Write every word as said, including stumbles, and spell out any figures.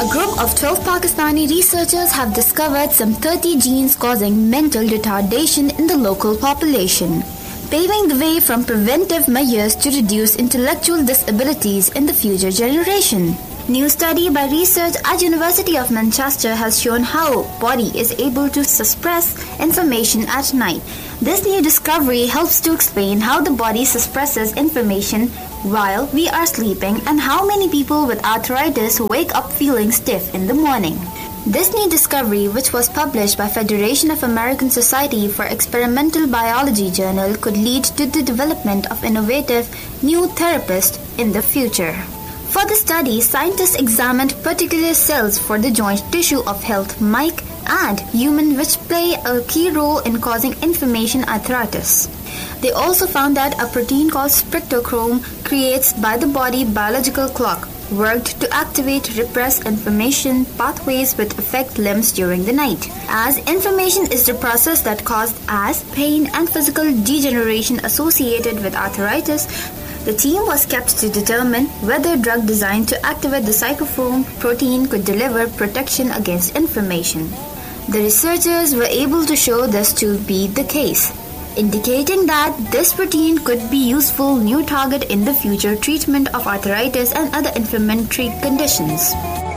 group of twelve Pakistani researchers have discovered some thirty genes causing mental retardation in the local population, paving the way from preventive measures to reduce intellectual disabilities in the future generation. New study by research at University of Manchester has shown how body is able to suppress information at night. This new discovery helps to explain how the body suppresses information while we are sleeping and how many people with arthritis wake up feeling stiff in the morning. This new discovery, which was published by Federation of American Society for Experimental Biology journal, could lead to the development of innovative new therapies in the future. For the study, scientists examined particular cells for the joint tissue of health, mice, and human, which play a key role in causing inflammation arthritis. They also found that a protein called spectrochrome creates by the body biological clock worked to activate repress inflammation pathways which affect limbs during the night. As inflammation is the process that causes as pain and physical degeneration associated with arthritis, the team was kept to determine whether a drug designed to activate the psychochrome protein could deliver protection against inflammation. The researchers were able to show this to be the case, indicating that this protein could be useful new target in the future treatment of arthritis and other inflammatory conditions.